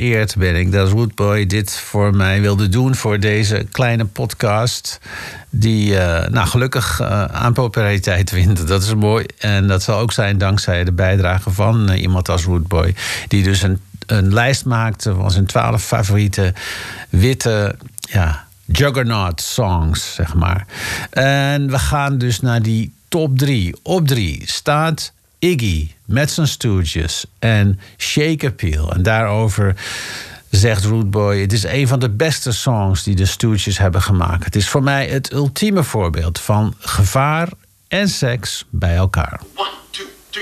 vereerd ben ik dat Rudeboy dit voor mij wilde doen voor deze kleine podcast. Die gelukkig aan populariteit wint. Dat is mooi. En dat zal ook zijn dankzij de bijdrage van iemand als Rudeboy. Die dus een lijst maakte van zijn 12 favoriete witte juggernaut songs, zeg maar. En we gaan dus naar die top 3. Op 3 staat Iggy met zijn Stooges en Shake Appeal. En daarover zegt Rudeboy: het is een van de beste songs die de Stooges hebben gemaakt. Het is voor mij het ultieme voorbeeld van gevaar en seks bij elkaar. 1, 2